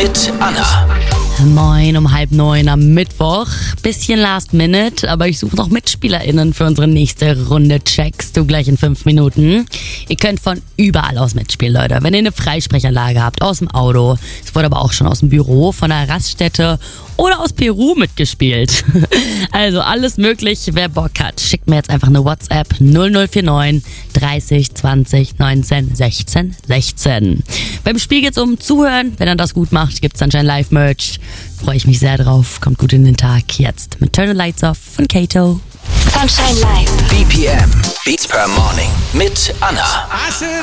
mit Anna. Moin, um 8:30 am Mittwoch. Bisschen last minute, aber ich suche noch MitspielerInnen für unsere nächste Runde Checks. Du gleich in 5 Minuten. Ihr könnt von überall aus mitspielen, Leute. Wenn ihr eine Freisprechanlage habt, aus dem Auto, es wurde aber auch schon aus dem Büro, von der Raststätte oder aus Peru mitgespielt. Also alles möglich, wer Bock hat. Schickt mir jetzt einfach eine WhatsApp 0049 30 20 19 16 16. Beim Spiel geht's um Zuhören. Wenn er das gut macht, gibt's anscheinend Live-Merch. Freue ich mich sehr drauf. Kommt gut in den Tag. Jetzt mit Turn the Lights Off von Kato. Sunshine Live. BPM, Beats per Morning mit Anna.